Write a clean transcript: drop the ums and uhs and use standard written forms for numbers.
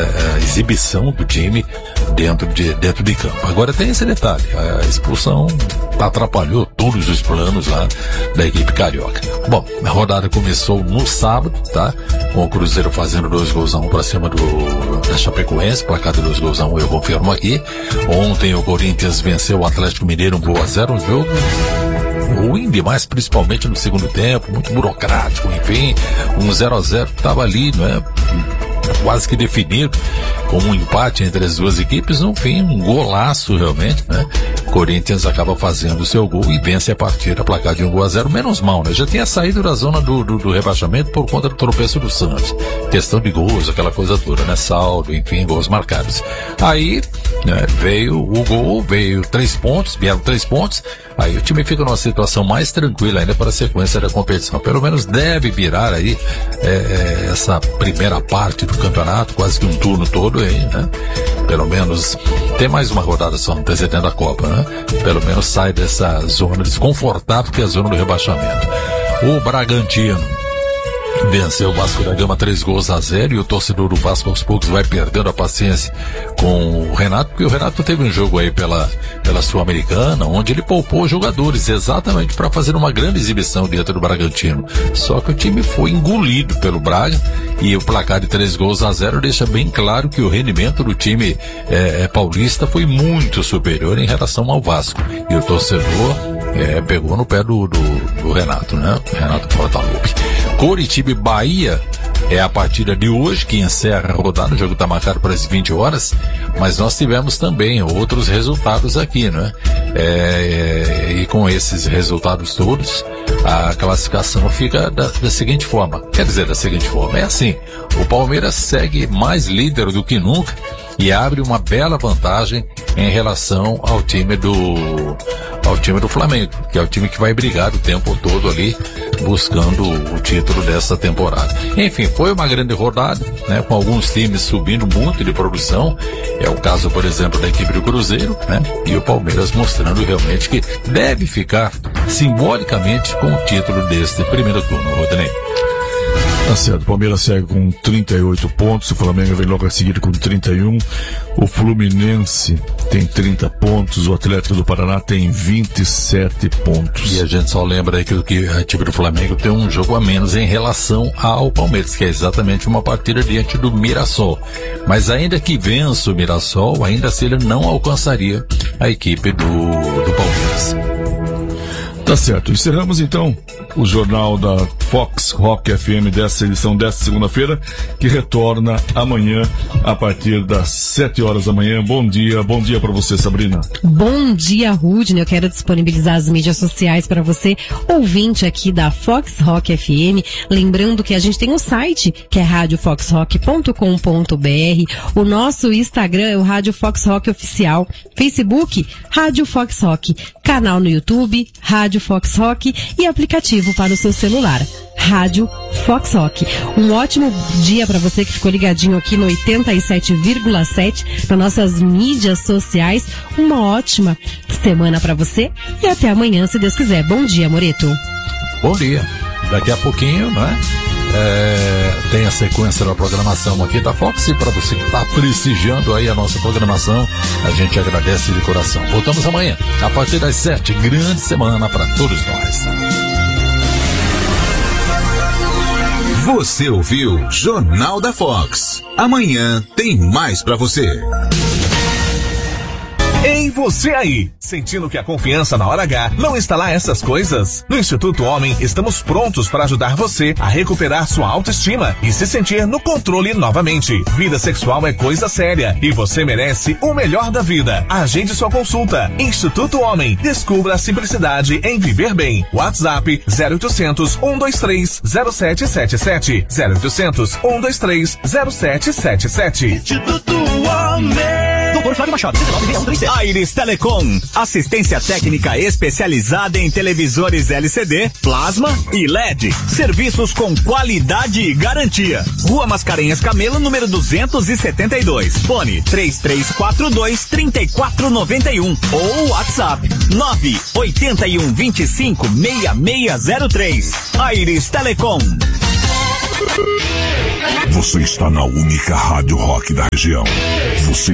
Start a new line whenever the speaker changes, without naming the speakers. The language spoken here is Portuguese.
exibição do time dentro de campo. Agora tem esse detalhe, a expulsão atrapalhou todos os planos lá da equipe carioca. Bom, a rodada começou no sábado, tá? Com o Cruzeiro fazendo 2-1 para cima da Chapecoense, placar de 2-1 eu confirmo aqui. Ontem o Corinthians venceu o Atlético Mineiro 1-0, um jogo ruim demais, principalmente no segundo tempo, muito burocrático, enfim, 0-0 estava ali, não é? Quase que definido, com um empate entre as duas equipes, no fim, um golaço realmente, né? Corinthians acaba fazendo o seu gol e vence a partida, placar de 1-0, menos mal, né? Já tinha saído da zona do rebaixamento por conta do tropeço do Santos. Questão de gols, aquela coisa toda, né? Saldo, enfim, gols marcados. Aí, né, veio o gol, vieram 3 pontos, aí o time fica numa situação mais tranquila ainda para a sequência da competição. Pelo menos deve virar aí essa primeira parte do campeonato, quase que um turno todo aí, né? Pelo menos tem mais uma rodada só antecedendo a Copa, né? Pelo menos sai dessa zona desconfortável que é a zona do rebaixamento. O Bragantino venceu o Vasco da Gama 3-0 e o torcedor do Vasco aos poucos vai perdendo a paciência com o Renato, porque o Renato teve um jogo aí pela Sul-Americana, onde ele poupou jogadores exatamente para fazer uma grande exibição dentro do Bragantino. Só que o time foi engolido pelo Braga e o placar de 3-0 deixa bem claro que o rendimento do time paulista foi muito superior em relação ao Vasco. E o torcedor pegou no pé do Renato, né? Renato Portaluppi. Coritiba e Bahia é a partida de hoje que encerra a rodada. O jogo está marcado para as 20 horas, mas nós tivemos também outros resultados aqui, né? E com esses resultados todos, a classificação fica da seguinte forma. Quer dizer, da seguinte forma, é assim, o Palmeiras segue mais líder do que nunca e abre uma bela vantagem em relação ao time do Flamengo, que é o time que vai brigar o tempo todo ali, buscando o título dessa temporada. Enfim, foi uma grande rodada, né, com alguns times subindo muito de produção. É o caso, por exemplo, da equipe do Cruzeiro, né, e o Palmeiras mostrando realmente que deve ficar simbolicamente com o título deste primeiro turno, Rodney.
Tá certo, o Palmeiras segue com 38 pontos, o Flamengo vem logo a seguir com 31, o Fluminense tem 30 pontos, o Atlético do Paraná tem 27 pontos.
E a gente só lembra aí que a equipe do Flamengo tem um jogo a menos em relação ao Palmeiras, que é exatamente uma partida diante do Mirassol. Mas ainda que vença o Mirassol, ainda assim ele não alcançaria a equipe do Palmeiras.
Tá certo, encerramos então o jornal da Fox Rock FM dessa edição desta segunda-feira, que retorna amanhã a partir das 7 horas da manhã. Bom dia para você, Sabrina.
Bom dia, Rudney. Eu quero disponibilizar as mídias sociais para você, ouvinte aqui da Fox Rock FM. Lembrando que a gente tem um site, que é radiofoxrock.com.br. O nosso Instagram é o Rádio Fox Rock Oficial. Facebook, Rádio Fox Rock. Canal no YouTube, Rádio Fox Rock, e aplicativo para o seu celular, Rádio Fox Rock. Um ótimo dia para você que ficou ligadinho aqui no 87,7 nas nossas mídias sociais. Uma ótima semana para você e até amanhã, se Deus quiser. Bom dia, Moreto.
Bom dia. Daqui a pouquinho, né? Tem a sequência da programação aqui da Fox, e para você que está prestigiando aí a nossa programação, a gente agradece de coração. Voltamos amanhã, a partir das 7. Grande semana para todos nós.
Você ouviu Jornal da Fox. Amanhã tem mais para você. Ei, você aí! Sentindo que a confiança na hora H não está lá essas coisas? No Instituto Homem, estamos prontos para ajudar você a recuperar sua autoestima e se sentir no controle novamente. Vida sexual é coisa séria e você merece o melhor da vida. Agende sua consulta. Instituto Homem. Descubra a simplicidade em viver bem. WhatsApp 0800 123 0777. 0800 123 0777.
Instituto Homem. Doutor Flávio Machado, 196137. Aires Telecom, assistência técnica especializada em televisores LCD, plasma e LED. Serviços com qualidade e garantia. Rua Mascarenhas Camelo, número 272. Fone 3342-3491 ou WhatsApp 981256603. Aires Telecom.
Você está na única rádio rock da região. Você